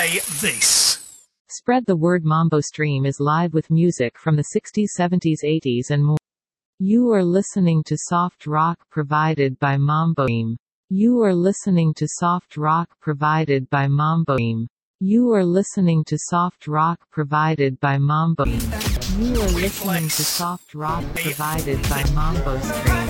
say this. Spread the word. Mambo Stream is live with music from the 60s, 70s, 80s and more. You are listening to soft rock provided by Mambo Stream. You are listening to soft rock provided by Mambo Stream. You are listening to soft rock provided by Mambo Stream. You are listening to soft rock provided by Mambo Stream.